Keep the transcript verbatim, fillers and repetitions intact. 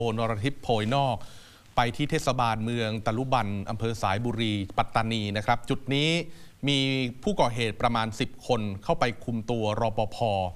นรทิพย์โพยนอกไปที่เทศบาลเมืองตะลุบันอำเภอสายบุรีปัตตานีนะครับจุดนี้มีผู้ก่อเหตุประมาณสิบคนเข้าไปคุมตัวรปภ